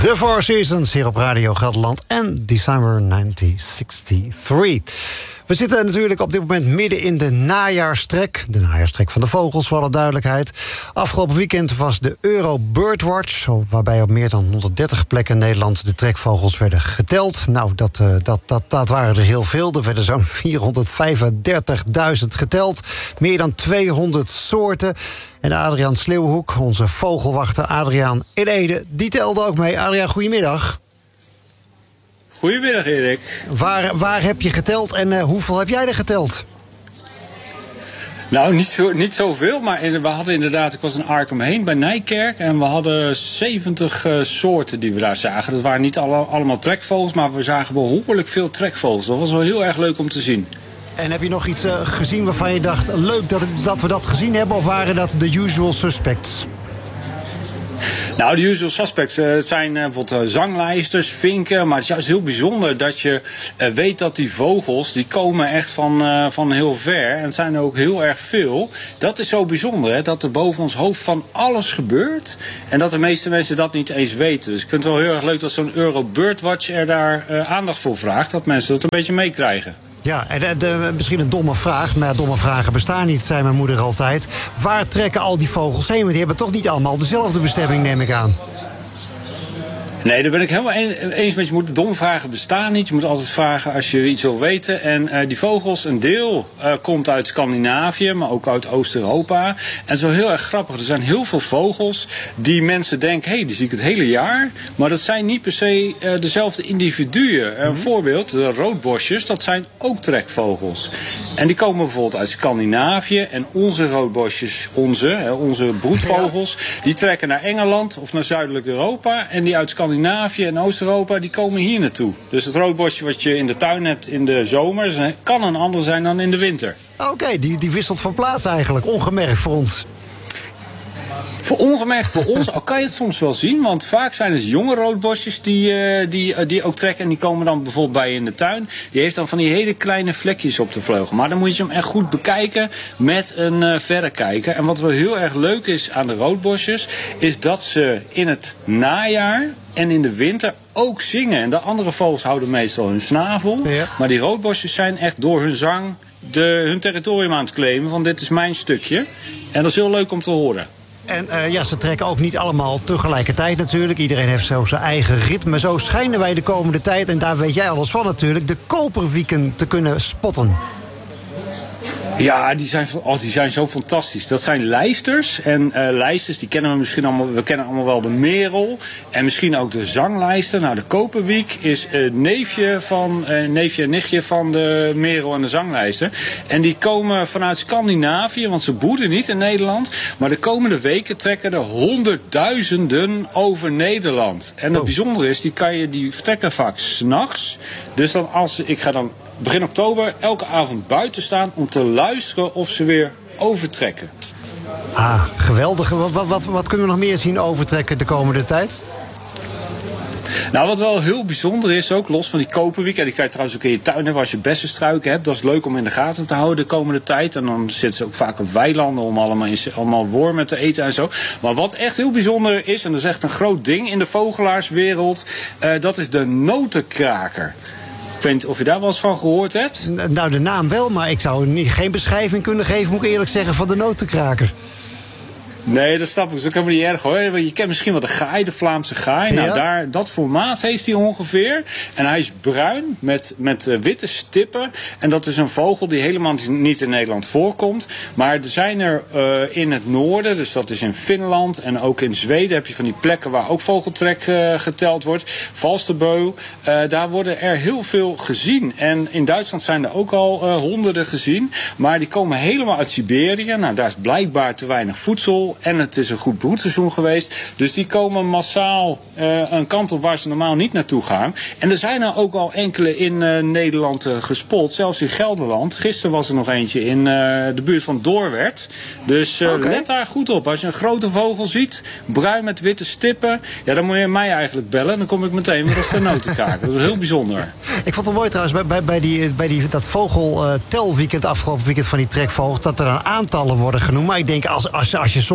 The Four Seasons hier op Radio Gelderland en December 1963. We zitten natuurlijk op dit moment midden in de najaarstrek. De najaarstrek van de vogels, voor alle duidelijkheid. Afgelopen weekend was de Euro Birdwatch, waarbij op meer dan 130 plekken in Nederland de trekvogels werden geteld. Nou, dat waren er heel veel. Er werden zo'n 435.000 geteld. Meer dan 200 soorten. En Adriaan Sleeuwenhoek, onze vogelwachter Adriaan in Ede, die telde ook mee. Adriaan, goedemiddag. Goedemiddag, Erik. Waar heb je geteld en hoeveel heb jij er geteld? Nou, niet zoveel, maar we hadden inderdaad, ik was in Arkham heen bij Nijkerk en we hadden 70 soorten die we daar zagen. Dat waren niet allemaal trekvogels, maar we zagen behoorlijk veel trekvogels. Dat was wel heel erg leuk om te zien. En heb je nog iets gezien waarvan je dacht, leuk dat we dat gezien hebben, of waren dat de usual suspects? Nou, de usual suspects, het zijn bijvoorbeeld zanglijsters, vinken. Maar het is juist heel bijzonder dat je weet dat die vogels, die komen echt van heel ver. En het zijn er ook heel erg veel. Dat is zo bijzonder, hè, dat er boven ons hoofd van alles gebeurt. En dat de meeste mensen dat niet eens weten. Dus ik vind het wel heel erg leuk dat zo'n Euro Birdwatch er daar aandacht voor vraagt. Dat mensen dat een beetje meekrijgen. Ja, en misschien een domme vraag, maar domme vragen bestaan niet, zei mijn moeder altijd. Waar trekken al die vogels heen? Want die hebben toch niet allemaal dezelfde bestemming, neem ik aan. Nee, daar ben ik helemaal eens met je. Domme vragen bestaan niet. Je moet altijd vragen als je iets wil weten. En die vogels, een deel komt uit Scandinavië, maar ook uit Oost-Europa. En zo heel erg grappig. Er zijn heel veel vogels die mensen denken, hé, die zie ik het hele jaar. Maar dat zijn niet per se dezelfde individuen. Een voorbeeld, de roodborstjes, dat zijn ook trekvogels. En die komen bijvoorbeeld uit Scandinavië. En onze roodborstjes, onze broedvogels, die trekken naar Engeland of naar Zuidelijk Europa. En die uit Scandinavië en Oost-Europa, die komen hier naartoe. Dus het roodborstje wat je in de tuin hebt in de zomer, kan een ander zijn dan in de winter. Oké, die wisselt van plaats eigenlijk, ongemerkt voor ons. Ongemerkt voor ons, al kan je het soms wel zien. Want vaak zijn het jonge roodborstjes die ook trekken. En die komen dan bijvoorbeeld bij je in de tuin. Die heeft dan van die hele kleine vlekjes op de vleugel. Maar dan moet je hem echt goed bekijken met een verrekijker. En wat wel heel erg leuk is aan de roodborstjes, is dat ze in het najaar en in de winter ook zingen. En de andere vogels houden meestal hun snavel. Ja. Maar die roodborstjes zijn echt door hun zang hun territorium aan het claimen. Van dit is mijn stukje. En dat is heel leuk om te horen. En ze trekken ook niet allemaal tegelijkertijd natuurlijk. Iedereen heeft zo zijn eigen ritme. Zo schijnen wij de komende tijd, en daar weet jij alles van natuurlijk, de koperwieken te kunnen spotten. Ja, die zijn zo fantastisch. Dat zijn lijsters. En lijsters, die kennen we misschien allemaal. We kennen allemaal wel de merel. En misschien ook de zanglijster. Nou, de koperwiek is neefje en nichtje van de merel en de zanglijster. En die komen vanuit Scandinavië, want ze broeden niet in Nederland. Maar de komende weken trekken er honderdduizenden over Nederland. En het bijzondere is, die vertrekken vaak 's nachts. Dus ik ga dan begin oktober elke avond buiten staan om te luisteren of ze weer overtrekken. Ah, geweldig. Wat kunnen we nog meer zien overtrekken de komende tijd? Nou, wat wel heel bijzonder is, ook los van die koperwiek, en die kan je trouwens ook in je tuin hebben als je bessenstruiken hebt. Dat is leuk om in de gaten te houden de komende tijd. En dan zitten ze ook vaak op weilanden om allemaal wormen te eten en zo. Maar wat echt heel bijzonder is, en dat is echt een groot ding in de vogelaarswereld, dat is de notenkraker. Ik weet niet of je daar wel eens van gehoord hebt. Nou, de naam wel, maar ik zou geen beschrijving kunnen geven, moet ik eerlijk zeggen, van de notenkraker. Nee, dat snap ik. Dat is ook helemaal niet erg hoor. Je kent misschien wel de gaai, de Vlaamse gaai. Ja. Nou, dat formaat heeft hij ongeveer. En hij is bruin met witte stippen. En dat is een vogel die helemaal niet in Nederland voorkomt. Maar er zijn er in het noorden, dus dat is in Finland en ook in Zweden, heb je van die plekken waar ook vogeltrek geteld wordt. Falsterbo, daar worden er heel veel gezien. En in Duitsland zijn er ook al honderden gezien. Maar die komen helemaal uit Siberië. Nou, daar is blijkbaar te weinig voedsel. En het is een goed broedseizoen geweest. Dus die komen massaal een kant op waar ze normaal niet naartoe gaan. En er zijn er ook al enkele in Nederland gespot. Zelfs in Gelderland. Gisteren was er nog eentje in de buurt van Doorwerth. Dus let daar goed op. Als je een grote vogel ziet, bruin met witte stippen, ja, dan moet je mij eigenlijk bellen. Dan kom ik meteen weer op de notenkraker. Dat is heel bijzonder. Ik vond het mooi trouwens bij dat vogeltelweekend afgelopen weekend van die trekvogels, dat er dan aantallen worden genoemd. Maar ik denk als je sommige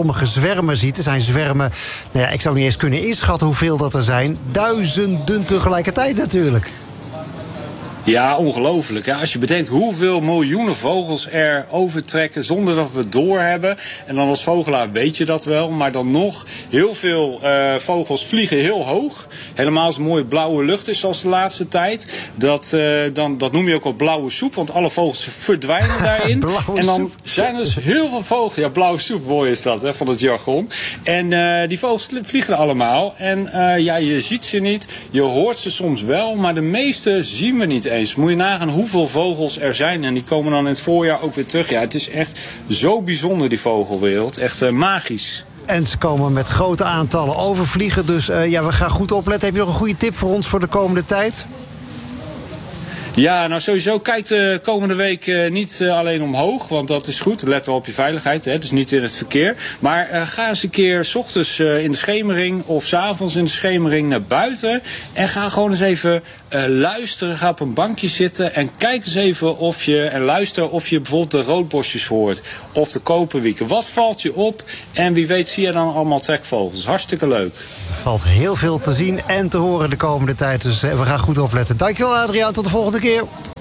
sommige zwermen ziet. Er zijn zwermen, nou ja, ik zou niet eens kunnen inschatten hoeveel dat er zijn. Duizenden tegelijkertijd natuurlijk. Ja, ongelooflijk. Hè? Als je bedenkt hoeveel miljoenen vogels er overtrekken zonder dat we het doorhebben. En dan als vogelaar weet je dat wel. Maar dan nog, heel veel vogels vliegen heel hoog. Helemaal als mooie blauwe lucht is zoals de laatste tijd. Dat noem je ook al blauwe soep, want alle vogels verdwijnen daarin. En dan zijn er dus heel veel vogels. Ja, blauwe soep, mooi is dat, hè, van het jargon. En die vogels vliegen er allemaal. En ja, je ziet ze niet, je hoort ze soms wel, maar de meeste zien we niet eens. Moet je nagaan hoeveel vogels er zijn. En die komen dan in het voorjaar ook weer terug. Ja, het is echt zo bijzonder, die vogelwereld. Echt magisch. En ze komen met grote aantallen overvliegen. Dus ja, we gaan goed opletten. Heb je nog een goede tip voor ons voor de komende tijd? Ja, nou sowieso kijk de komende week niet alleen omhoog, want dat is goed. Let wel op je veiligheid, hè. Dus niet in het verkeer. Maar ga eens een keer 's ochtends in de schemering of 's avonds in de schemering naar buiten. En ga gewoon eens even luisteren. Ga op een bankje zitten en kijk eens even en luister of je bijvoorbeeld de roodborstjes hoort. Of de koperwieken. Wat valt je op? En wie weet zie je dan allemaal trekvogels. Hartstikke leuk. Er valt heel veel te zien en te horen de komende tijd. Dus we gaan goed opletten. Dankjewel Adriaan, tot de volgende keer.